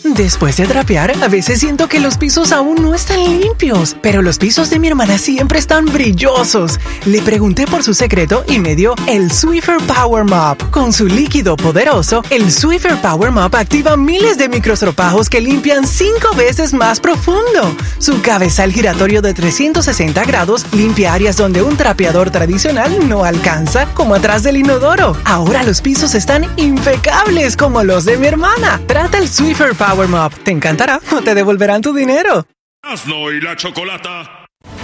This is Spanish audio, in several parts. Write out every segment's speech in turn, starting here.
Después de trapear, a veces siento que los pisos aún no están limpios, pero los pisos de mi hermana siempre están brillosos. Le pregunté por su secreto y me dio el Swiffer Power Mop. Con su líquido poderoso, el Swiffer Power Mop activa miles de microstropajos que limpian 5 veces más profundo. Su cabezal giratorio de 360 grados limpia áreas donde un trapeador tradicional no alcanza, como atrás del inodoro. Ahora los pisos están impecables como los de mi hermana. Trata el Swiffer Power Mop. Te encantará o te devolverán tu dinero. Erasmo y la Chocolata.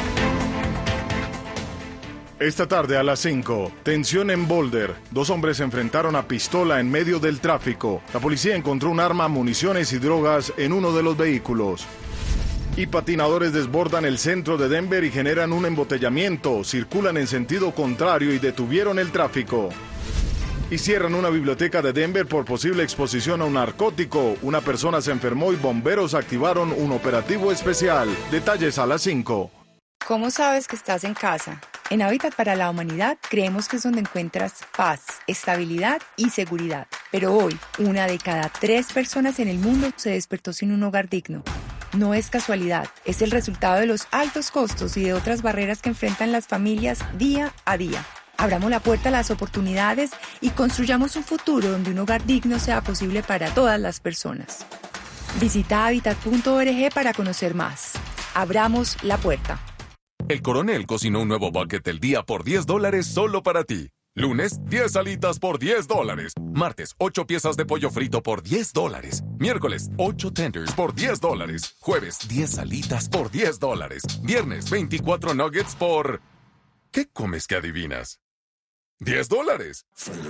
Esta tarde a las 5, tensión en Boulder. 2 hombres se enfrentaron a pistola en medio del tráfico. La policía encontró un arma, municiones y drogas en uno de los vehículos. Y patinadores desbordan el centro de Denver y generan un embotellamiento. Circulan en sentido contrario y detuvieron el tráfico. Y cierran una biblioteca de Denver por posible exposición a un narcótico. Una persona se enfermó y bomberos activaron un operativo especial. Detalles a las 5. ¿Cómo sabes que estás en casa? En Hábitat para la Humanidad creemos que es donde encuentras paz, estabilidad y seguridad. Pero hoy, 1 de cada 3 personas en el mundo se despertó sin un hogar digno. No es casualidad, es el resultado de los altos costos y de otras barreras que enfrentan las familias día a día. Abramos la puerta a las oportunidades y construyamos un futuro donde un hogar digno sea posible para todas las personas. Visita habitat.org para conocer más. Abramos la puerta. El Coronel cocinó un nuevo bucket del día por $10 solo para ti. Lunes, 10 alitas por $10. Martes, 8 piezas de pollo frito por $10. Miércoles, 8 tenders por $10. Jueves, 10 alitas por $10. Viernes, 24 nuggets por... ¿Qué comes que adivinas? $10.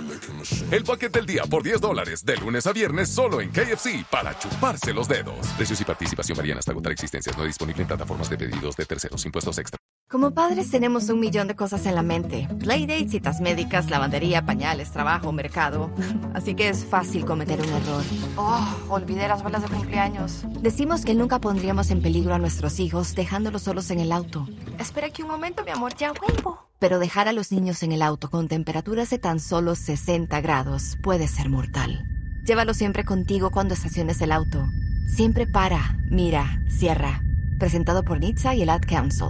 El bucket del día por $10, de lunes a viernes solo en KFC para chuparse los dedos. Precios y participación varían hasta agotar existencias. No disponible en plataformas de pedidos de terceros. Impuestos extra. Como padres tenemos 1 millón de cosas en la mente. Playdates, citas médicas, lavandería, pañales, trabajo, mercado. Así que es fácil cometer un error. Olvidé las bolas de cumpleaños. Decimos que nunca pondríamos en peligro a nuestros hijos dejándolos solos en el auto. Espera aquí un momento, mi amor, ya vuelvo. Pero dejar a los niños en el auto con temperaturas de tan solo 60 grados puede ser mortal. Llévalo siempre contigo cuando estaciones el auto. Siempre para, mira, cierra. Presentado por NHTSA y el Ad Council.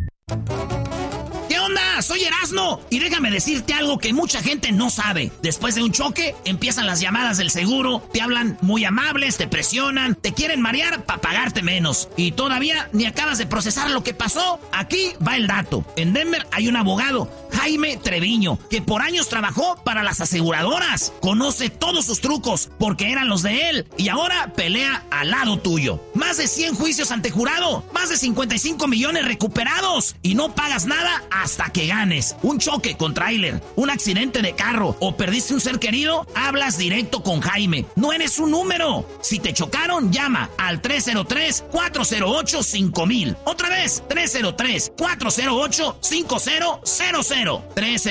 ¿Qué onda? Soy Erasmo y déjame decirte algo que mucha gente no sabe. Después de un choque, empiezan las llamadas del seguro, te hablan muy amables, te presionan, te quieren marear para pagarte menos. Y todavía ni acabas de procesar lo que pasó. Aquí va el dato. En Denver hay un abogado, Jaime Treviño, que por años trabajó para las aseguradoras. Conoce todos sus trucos porque eran los de él y ahora pelea al lado tuyo. Más de 100 juicios ante jurado, más de 55 millones recuperados y no pagas nada hasta que ganes. Un choque con tráiler, un accidente de carro o perdiste un ser querido, hablas directo con Jaime. No eres un número. Si te chocaron, llama al 303-408-5000. Otra vez, 303-408-5000.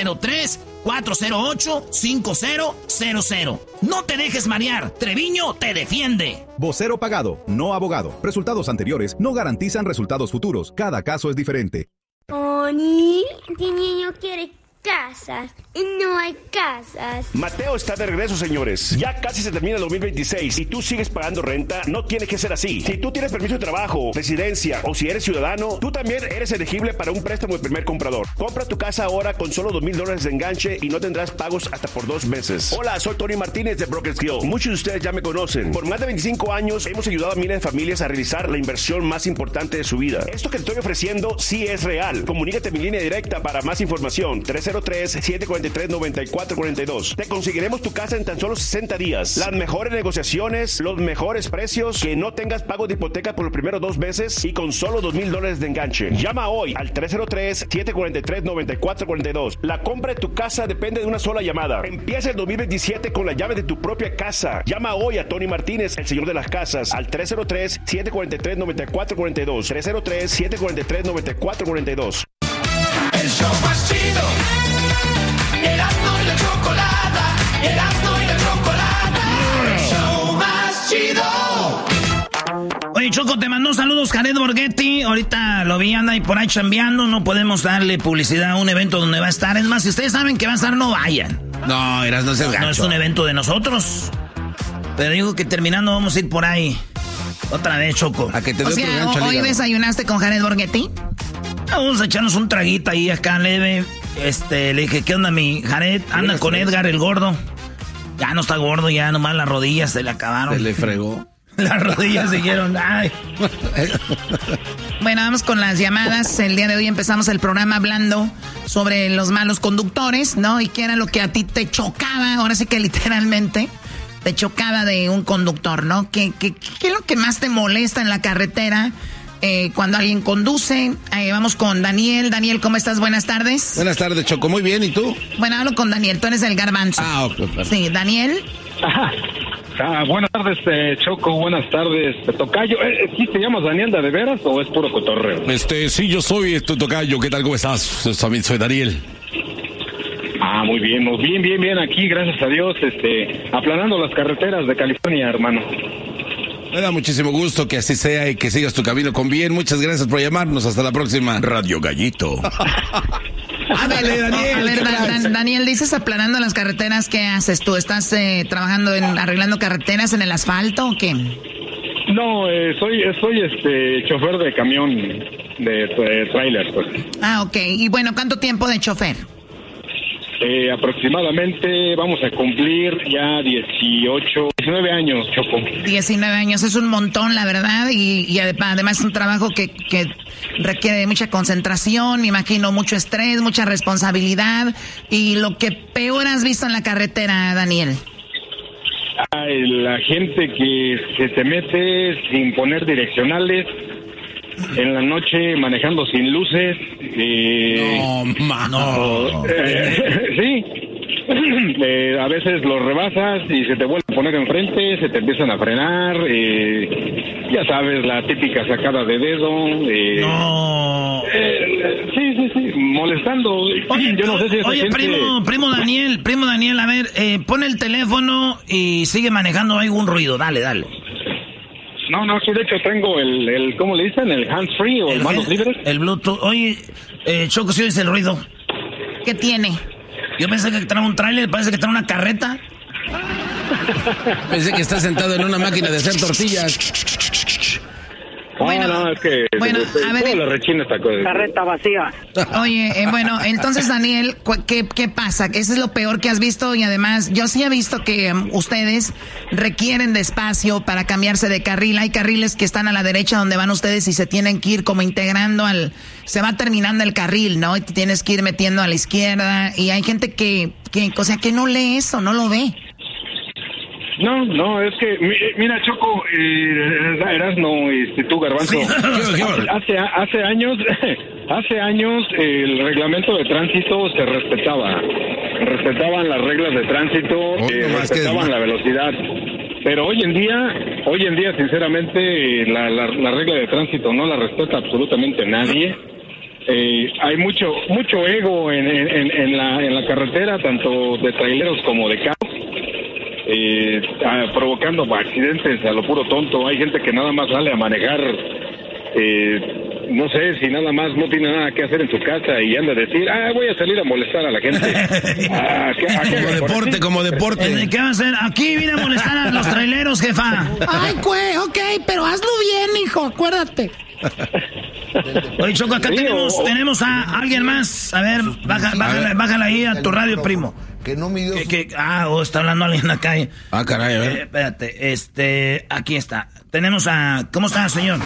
303-408-5000. No te dejes marear. Treviño te defiende. Vocero pagado, no abogado. Resultados anteriores no garantizan resultados futuros. Cada caso es diferente. Oni, este niño quiere casas y no hay casas. Mateo está de regreso, señores. Ya casi se termina el 2026. Si tú sigues pagando renta, no tiene que ser así. Si tú tienes permiso de trabajo, residencia o si eres ciudadano, tú también eres elegible para un préstamo de primer comprador. Compra tu casa ahora con solo $2,000 de enganche y no tendrás pagos hasta por 2 meses. Hola, soy Tony Martínez de Brokers Guild. Muchos de ustedes ya me conocen. Por más de 25 años hemos ayudado a miles de familias a realizar la inversión más importante de su vida. Esto que te estoy ofreciendo sí es real. Comunícate en mi línea directa para más información. 303-743-9442. Te conseguiremos tu casa en tan solo 60 días. Las mejores negociaciones, los mejores precios, que no tengas pago de hipoteca por los primeros 2 meses y con solo $2,000 de enganche. Llama hoy al 303-743-9442. La compra de tu casa depende de una sola llamada. Empieza el 2027 con la llave de tu propia casa. Llama hoy a Tony Martínez, el señor de las casas, al 303-743-9442. 303-743-9442. El show más chido. Erasmo y la Chocolata. Erasmo y la Chocolata. El show más chido. Oye, Choco, te mandó saludos Jared Borghetti. Ahorita lo vi, anda ahí por ahí chambeando. No podemos darle publicidad a un evento donde va a estar. Es más, si ustedes saben que va a estar, no vayan. No, Erasmo, no seas gacho. No es un evento de nosotros. Pero digo que terminando vamos a ir por ahí. Otra vez, Choco. A que te dé otro gancho al ¿hoy hígado. desayunaste con Jared Borghetti? Vamos a echarnos un traguito ahí acá leve. Le dije, ¿qué onda, mi Jared? Anda con Edgar, el gordo. Ya no está gordo, ya nomás las rodillas se le acabaron. Se le fregó. Las rodillas siguieron. Ay. Bueno, vamos con las llamadas. El día de hoy empezamos el programa hablando sobre los malos conductores, ¿no? Y qué era lo que a ti te chocaba, ahora sí que literalmente te chocaba de un conductor, ¿no? ¿Qué es lo que más te molesta en la carretera cuando alguien conduce? Vamos con Daniel. Daniel, ¿cómo estás? Buenas tardes. Buenas tardes, Choco. Muy bien, ¿y tú? Bueno, hablo con Daniel. Tú eres el garbanzo. Ah, ok. Sí, Daniel. Ajá. Buenas tardes, Choco, buenas tardes, Tocayo. ¿Sí te llamas Daniel de veras o es puro cotorreo? Sí, yo soy tu Tocayo. ¿Qué tal? ¿Cómo estás? También soy Daniel. Muy bien, aquí, gracias a Dios, aplanando las carreteras de California, hermano. Me da muchísimo gusto que así sea y que sigas tu camino con bien. Muchas gracias por llamarnos. Hasta la próxima. Radio Gallito. Ándale, Daniel. A ver, Daniel, dices aplanando las carreteras, ¿qué haces tú? ¿Estás trabajando arreglando carreteras en el asfalto o qué? No, soy chofer de camión, de trailer, pues. Ah, ok. Y bueno, ¿cuánto tiempo de chofer? Aproximadamente vamos a cumplir ya 19 años, Choco. 19 años, es un montón, la verdad, y además es un trabajo que requiere mucha concentración, me imagino mucho estrés, mucha responsabilidad. Y lo que peor has visto en la carretera, Daniel. La gente que se te mete sin poner direccionales, en la noche manejando sin luces. No, mano. Sí. A veces los rebasas y se te vuelven a poner enfrente, se te empiezan a frenar. Ya sabes, la típica sacada de dedo. No. Sí, molestando. Oye, yo no sé si esa oye, gente... primo Daniel, a ver, pon el teléfono y sigue manejando algún ruido. Dale. No, sí, de hecho tengo el ¿cómo le dicen? El hands-free o el manos libres. El Bluetooth. Oye, Choco, ¿sí oyes el ruido? ¿Qué tiene? Yo pensé que trae un tráiler, parece que trae una carreta. Pensé que está sentado en una máquina de hacer tortillas. No, es que a ver, la rechina esta cosa. Carreta vacía. Oye, bueno, entonces Daniel, ¿qué pasa? ¿Eso es lo peor que has visto? Y además, yo sí he visto que ustedes requieren de espacio para cambiarse de carril. Hay carriles que están a la derecha donde van ustedes y se tienen que ir como integrando se va terminando el carril, ¿no? Y te tienes que ir metiendo a la izquierda. Y hay gente que no lee eso, no lo ve. No, es que, mira, Choco, Erasno, tú, Garbanzo, sí. hace años el reglamento de tránsito se respetaban las reglas de tránsito, respetaban la velocidad, pero hoy en día, sinceramente, la regla de tránsito no la respeta absolutamente nadie. Hay mucho ego en la carretera, tanto de traileros como de carros. Provocando accidentes a lo puro tonto. Hay gente que nada más sale a manejar, no sé, si nada más no tiene nada que hacer en su casa y anda a decir, voy a salir a molestar a la gente. Como deporte. ¿Qué va a hacer? Aquí vine a molestar a los traileros, jefa. Ay, ok, pero hazlo bien, hijo, acuérdate. Oye, Choco, acá tenemos a alguien más. A ver, bájala ahí a tu radio, primo. Que no midió. Está hablando alguien en la calle. Caray, a ver. Espérate, aquí está. Tenemos ¿cómo está, señor?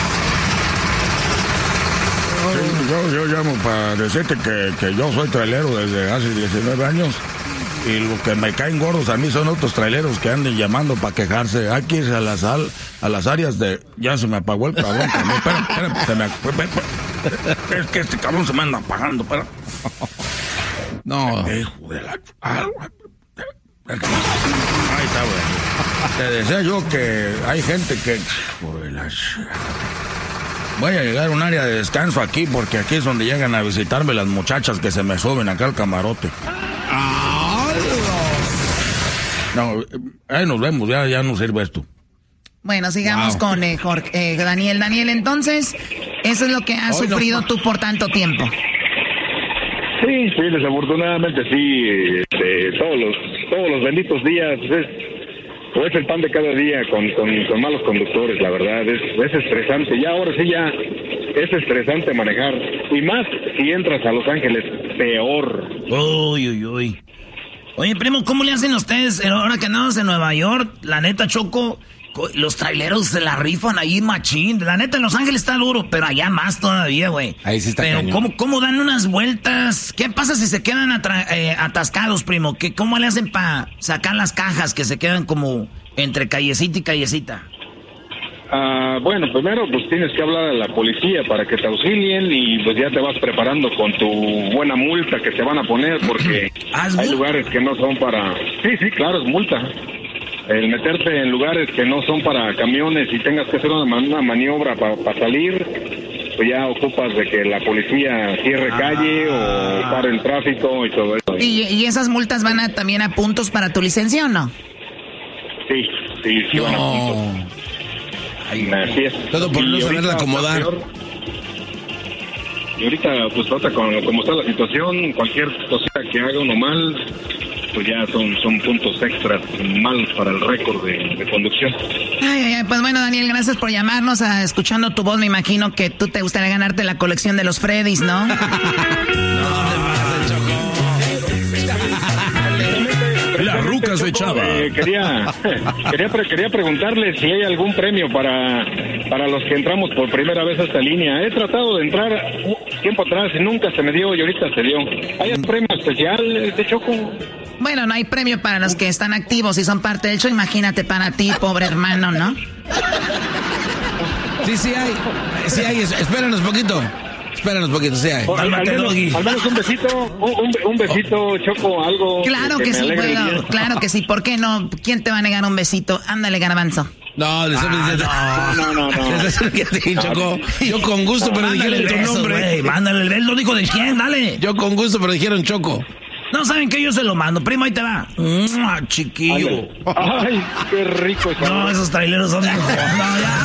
Sí, yo llamo para decirte que yo soy trailero desde hace 19 años. Y lo que me caen gordos a mí son otros traileros que anden llamando para quejarse. Hay que irse a las áreas de... Ya se me apagó el cabrón. Espera, es que este cabrón se me anda apagando, espera. No. Hijo de la... Ahí está, güey. Te decía yo que hay gente que... Voy a llegar a un área de descanso aquí porque aquí es donde llegan a visitarme las muchachas que se me suben acá al camarote. No, ahí nos vemos, ya no sirve esto. Bueno, sigamos con Daniel. Daniel, entonces, eso es lo que has sufrido tú por tanto tiempo. Sí, desafortunadamente sí. Todos los benditos días o es el pan de cada día con malos conductores, la verdad, es estresante. Ya ahora sí ya es estresante manejar, y más si entras a Los Ángeles, peor. Uy. Oye, primo, ¿cómo le hacen ustedes ahora que andamos en Nueva York? La neta, Choco, los traileros se la rifan ahí machín. La neta, en Los Ángeles está duro, pero allá más todavía, güey. Ahí sí está pero cañón. ¿cómo dan unas vueltas? ¿Qué pasa si se quedan atascados, primo? ¿Cómo le hacen para sacar las cajas que se quedan como entre callecita y callecita? Bueno, primero pues tienes que hablar a la policía para que te auxilien y pues ya te vas preparando con tu buena multa que te van a poner, porque hay lugares que no son para... Sí, claro, es multa. El meterte en lugares que no son para camiones y tengas que hacer una maniobra para salir, pues ya ocupas de que la policía cierre calle o pare el tráfico y todo eso. ¿Y esas multas van también a puntos para tu licencia o no? Sí, van a puntos. Así es. Todo por no saberla acomodar. Y ahorita, pues, como está la situación, cualquier cosita que haga uno mal, pues ya son puntos extras malos para el récord de conducción. Ay, pues bueno, Daniel, gracias por llamarnos. Escuchando tu voz, me imagino que tú te gustaría ganarte la colección de los Freddys, ¿no? Las rucas de Chava. Quería preguntarle si hay algún premio para los que entramos por primera vez a esta línea. He tratado de entrar tiempo atrás y nunca se me dio y ahorita se dio. ¿Hay un premio especial de Choco? Bueno, no hay premio para los que están activos y son parte del show. Imagínate para ti, pobre hermano, ¿no? Sí hay. Espéranos poquito, sí hay. Al menos un besito, Choco, algo. Claro que sí, bueno, claro que sí. ¿Por qué no? ¿Quién te va a negar un besito? Ándale, Garbanzo. No. Choco. Yo con gusto, pero dijeron tu nombre. Mándale el beso, dijo de quién, dale. Yo con gusto, pero dijeron Choco. No, ¿saben qué? Yo se lo mando. Primo, ahí te va. Chiquillo. Ay, qué rico. No, esos traileros son... No, ya.